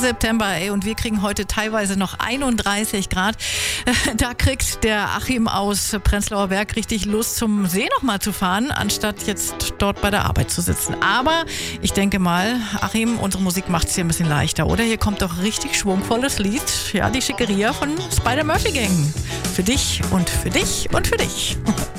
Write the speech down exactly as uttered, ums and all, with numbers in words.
September, ey, und wir kriegen heute teilweise noch einunddreißig Grad. Da kriegt der Achim aus Prenzlauer Berg richtig Lust, zum See nochmal zu fahren, anstatt jetzt dort bei der Arbeit zu sitzen. Aber ich denke mal, Achim, unsere Musik macht es hier ein bisschen leichter, oder? Hier kommt doch richtig schwungvolles Lied. Ja, die Schickeria von Spider Murphy Gang. Für dich und für dich und für dich.